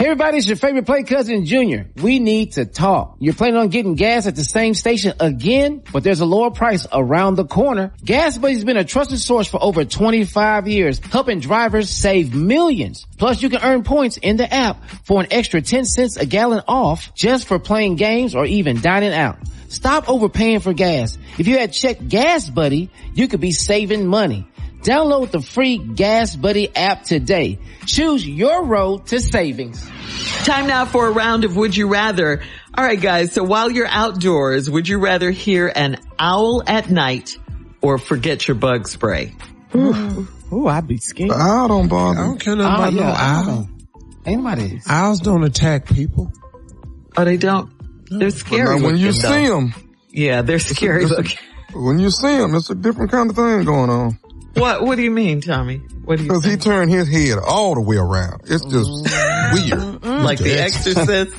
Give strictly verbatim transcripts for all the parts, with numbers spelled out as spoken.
everybody, it's your favorite play cousin, Junior. We need to talk. You're planning on getting gas at the same station again, but there's a lower price around the corner. Gas Buddy's been a trusted source for over twenty-five years, helping drivers save millions. Plus, you can earn points in the app for an extra ten cents a gallon off just for playing games or even dining out. Stop overpaying for gas. If you had checked Gas Buddy, you could be saving money. Download the free Gas Buddy app today. Choose your road to savings. Time now for a round of Would You Rather. All right, guys. So while you're outdoors, would you rather hear an owl at night or forget your bug spray? Ooh, Ooh I'd be scared. The owl don't bother. I don't care nothing about yeah, no owl. Anybody? Owls don't attack people. Oh, they don't? No. They're scary. But when you see them. Yeah, they're scary looking. When you see them, it's a different kind of thing going on. What What do you mean, Tommy? What do you? Because he turned his head all the way around. It's just weird, like The Exorcist.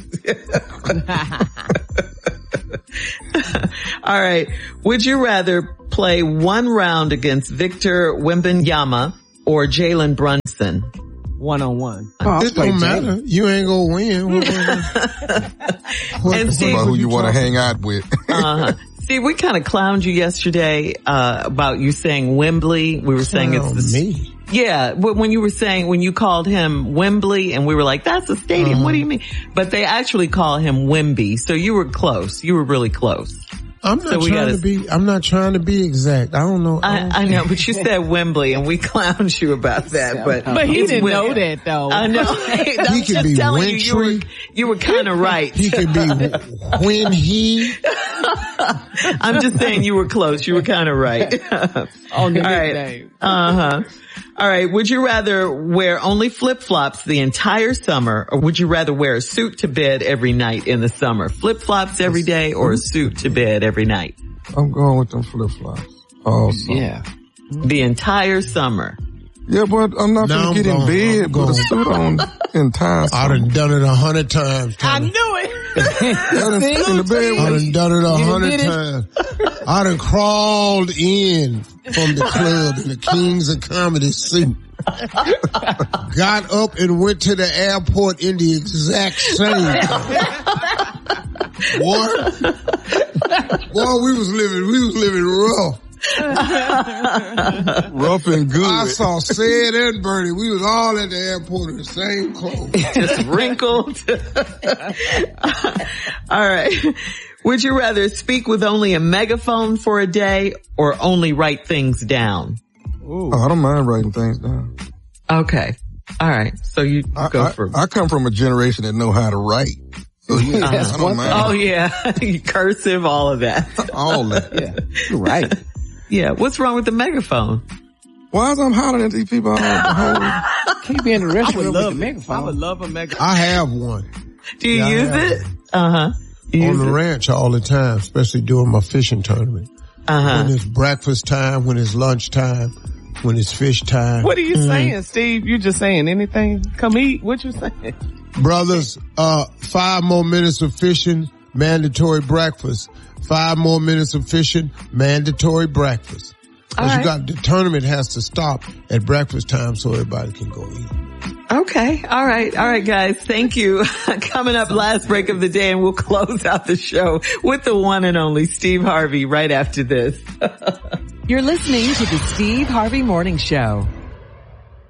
All right. Would you rather play one round against Victor Wembanyama or Jalen Brunson? One on one. Oh, it don't matter. Jalen. You ain't gonna win. What, what, and Steve, about who you, you want to hang out with? uh-huh. See, we kind of clowned you yesterday, uh, about you saying Wembley. We were saying Clown it's the, me. Yeah, when you were saying, when you called him Wembley and we were like, that's a stadium. Uh-huh. What do you mean? But they actually call him Wemby. So you were close. You were really close. I'm not so trying gotta, to be, I'm not trying to be exact. I don't know. I, I, don't I know, but you said Wembley and we clowned you about that. But, but he didn't Wem- know that though. I know. He I'm could just be telling wintry. you, you were, you were kind of right. He could be when he. I'm just saying you were close. You were kind of right. On the All right. nickname. Uh-huh. All right. Would you rather wear only flip-flops the entire summer, or would you rather wear a suit to bed every night in the summer? Flip-flops every day or a suit to bed every night? I'm going with them flip-flops. Oh, yeah. The entire summer. Yeah, but I'm not Now going to get I'm in bed with a suit on entire summer. I done done it a hundred times. I knew it. I done sit in the bed I with done done it a hundred times. I done crawled in from the club in the Kings of Comedy suit. Got up and went to the airport in the exact same time. Boy, boy, we was living, we was living rough. Rough and good. I saw Sid and Bernie. We was all at the airport in the same clothes. Just wrinkled. All right. Would you rather speak with only a megaphone for a day or only write things down? Ooh. Oh, I don't mind writing things down. Okay. All right. So you I, go I, for I come from a generation that know how to write. So yeah, uh-huh. I don't mind. Oh yeah. Cursive, all of that. All that. Yeah. You're right. Yeah. What's wrong with the megaphone? Why is I'm hollering at these people all the whole... Can you be in the restaurant with the it. megaphone? I would love a megaphone. I have one. Do you yeah, use it? Uh-huh. You On use the it? ranch all the time, especially during my fishing tournament. Uh-huh. When it's breakfast time, when it's lunch time, when it's fish time. What are you mm. saying, Steve? You just saying anything? Come eat. What you saying? Brothers, uh, five more minutes of fishing, mandatory breakfast. Five more minutes of fishing, mandatory breakfast. Because right. you got, the tournament has to stop at breakfast time so everybody can go eat. Okay. All right. All right, guys. Thank you. Coming up, last break of the day, and we'll close out the show with the one and only Steve Harvey right after this. You're listening to the Steve Harvey Morning Show.